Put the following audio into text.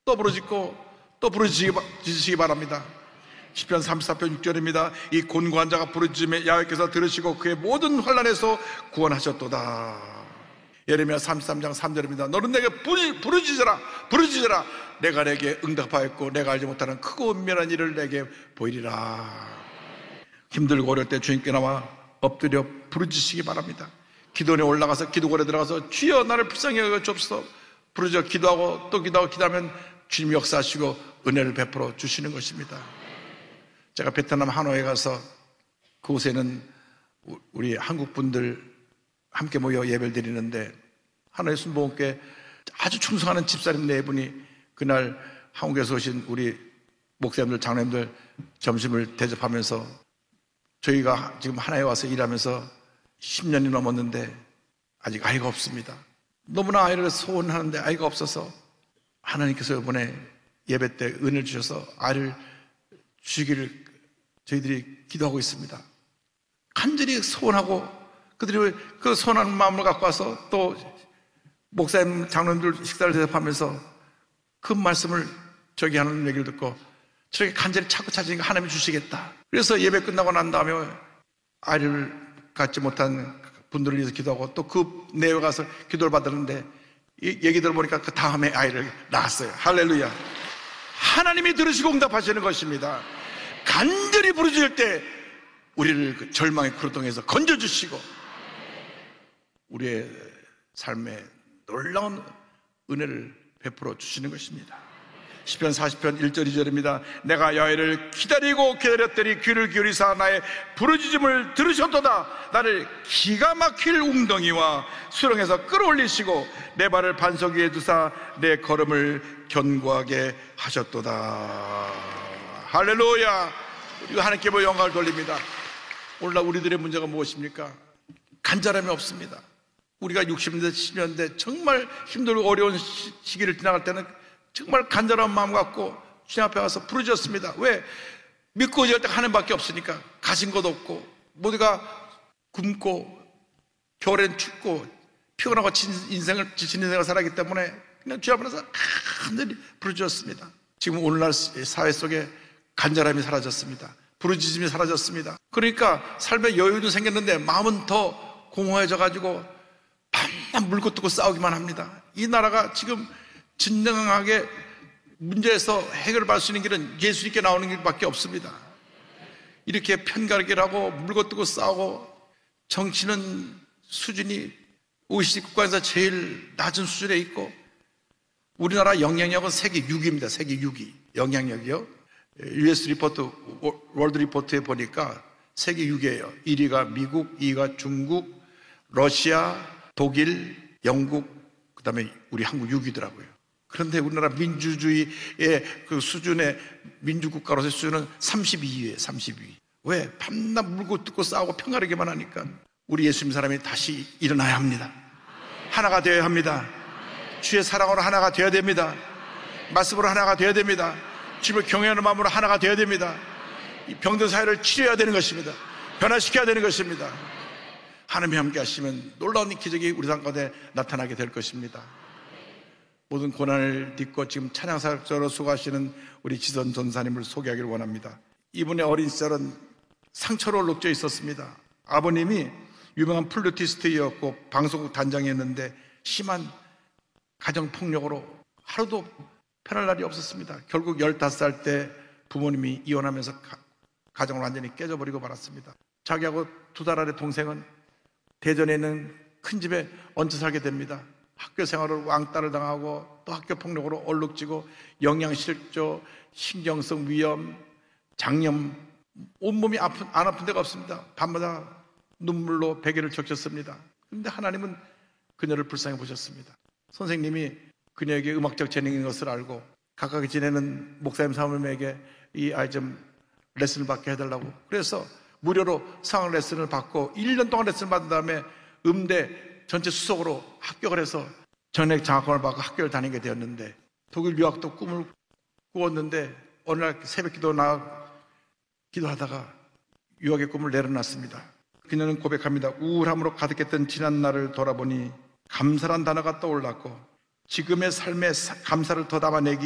또 부르짖고 또 부르짖으시기 바랍니다. 시편 34편 6절입니다. 이 곤고한 자가 부르짖음에 야훼께서 들으시고 그의 모든 환난에서 구원하셨도다. 예레미야 33장 3절입니다. 너는 내게 부르짖으라. 내가 내게 응답하였고 내가 알지 못하는 크고 은밀한 일을 내게 보이리라. 힘들고 어려울 때 주님께 나와 엎드려 부르짖으시기 바랍니다. 기도원에 올라가서 기도골에 들어가서 주여 나를 불쌍히 여겨 주옵소서 부르짖어 기도하고 또 기도하면 주님 역사하시고 은혜를 베풀어 주시는 것입니다. 제가 베트남 하노이에 가서 그곳에는 우리 한국 분들 함께 모여 예배를 드리는데 하노이 순복음교회 아주 충성하는 집사님 4분이 그날 한국에서 오신 우리 목사님들 장로님들 점심을 대접하면서 저희가 지금 하나에 와서 일하면서 10년이 넘었는데 아직 아이가 없습니다. 너무나 아이를 소원하는데 아이가 없어서 하나님께서 이번에 예배 때 은혜를 주셔서 아이를 주시기를 저희들이 기도하고 있습니다. 간절히 소원하고 그들이 그 소원하는 마음을 갖고 와서 또 목사님 장로님들 식사를 대접하면서 그 말씀을 저기 하는 얘기를 듣고 저렇게 간절히 찾으니까 하나님이 주시겠다. 그래서 예배 끝나고 난 다음에 아이를 갖지 못한 분들을 위해서 기도하고 또 그 내외 가서 기도를 받았는데 얘기 들어보니까 그 다음에 아이를 낳았어요. 할렐루야. 하나님이 들으시고 응답하시는 것입니다. 간절히 부르짖을 때 우리를 그 절망의 구렁텅이에서 건져주시고 우리의 삶에 놀라운 은혜를 베풀어 주시는 것입니다. 시편 40편 1절 2절입니다. 내가 야훼를 기다렸더니 귀를 기울이사 나의 부르짖음을 들으셨도다. 나를 기가 막힐 웅덩이와 수렁에서 끌어올리시고 내 발을 반석 위에 두사 내 걸음을 견고하게 하셨도다. 할렐루야. 우리가 하나님께 영광을 돌립니다. 오늘날 우리들의 문제가 무엇입니까? 간절함이 없습니다. 우리가 60년대 70년대 정말 힘들고 어려운 시기를 지나갈 때는 정말 간절한 마음 갖고 주님 앞에 와서 부르짖었습니다. 왜? 믿고 의지할 때 하나님밖에 없으니까. 가진 것 없고 모두가 굶고 겨울엔 춥고 피곤하고 지친 인생을 살았기 때문에 그냥 주님 앞에서 간절히 부르짖었습니다. 지금 오늘날 사회 속에 간절함이 사라졌습니다. 부르짖음이 사라졌습니다. 그러니까 삶에 여유도 생겼는데 마음은 더 공허해져 가지고 밤낮 물고 뜯고 싸우기만 합니다. 이 나라가 지금 진정하게 문제에서 해결받을 수 있는 길은 예수님께 나오는 길밖에 없습니다. 이렇게 편가르기를 하고 물고 뜯고 싸우고 정치는 수준이 OECD 국가에서 제일 낮은 수준에 있고 우리나라 영향력은 세계 6위입니다. 세계 6위 영향력이요. US 리포트, 월드 리포트에 보니까 세계 6위예요. 1위가 미국, 2위가 중국, 러시아, 독일, 영국, 그 다음에 우리 한국 6위더라고요. 그런데 우리나라 민주주의의 그 수준의 민주국가로서의 수준은 32위예요. 32위. 왜? 밤낮 물고 뜯고 싸우고 평가르기만 하니까 우리 예수님 사람이 다시 일어나야 합니다. 하나가 되어야 합니다. 주의 사랑으로 하나가 되어야 됩니다. 말씀으로 하나가 되어야 됩니다. 주님을 경외하는 마음으로 하나가 되어야 됩니다. 이 병든 사회를 치료해야 되는 것입니다. 변화시켜야 되는 것입니다. 하나님이 함께 하시면 놀라운 기적이 우리 삶 가운데 나타나게 될 것입니다. 모든 고난을 딛고 지금 찬양사역자로 수고하시는 우리 지선 전사님을 소개하기를 원합니다. 이분의 어린 시절은 상처로 녹져 있었습니다. 아버님이 유명한 플루티스트였고 방송국 단장이었는데 심한 가정폭력으로 하루도 편할 날이 없었습니다. 결국 15살 때 부모님이 이혼하면서 가정을 완전히 깨져버리고 말았습니다. 자기하고 2달 아래 동생은 대전에 있는 큰 집에 얹혀 살게 됩니다. 학교 생활을 왕따를 당하고 또 학교 폭력으로 얼룩지고 영양실조, 신경성 위염, 장염, 온몸이 안 아픈 데가 없습니다. 밤마다 눈물로 베개를 적셨습니다. 그런데 하나님은 그녀를 불쌍히 보셨습니다. 선생님이 그녀에게 음악적 재능이 있는 것을 알고 가까이 지내는 목사님 사모님에게 이 아이 좀 레슨을 받게 해달라고 그래서 무료로 상황 레슨을 받고 1년 동안 레슨을 받은 다음에 음대 전체 수석으로 합격을 해서 전액 장학금을 받고 학교를 다니게 되었는데 독일 유학도 꿈을 꾸었는데 어느 날 새벽 기도하다가 유학의 꿈을 내려놨습니다. 그녀는 고백합니다. 우울함으로 가득했던 지난 날을 돌아보니 감사란 단어가 떠올랐고 지금의 삶에 감사를 더 담아내기